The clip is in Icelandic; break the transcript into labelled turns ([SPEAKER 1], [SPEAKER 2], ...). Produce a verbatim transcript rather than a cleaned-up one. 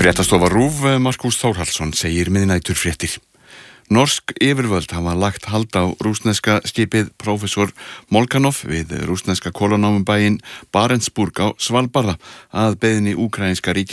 [SPEAKER 1] Fréttastofa RÚV, Markús Þórhallsson segir miðnæturfréttir. Norsk yfirvöld hafa lagt hald á rússneska skipið Professor Molchanov við rússneska kolonámubæinn Barentsburg á Svalbarða að beiðni úkraínska ríkis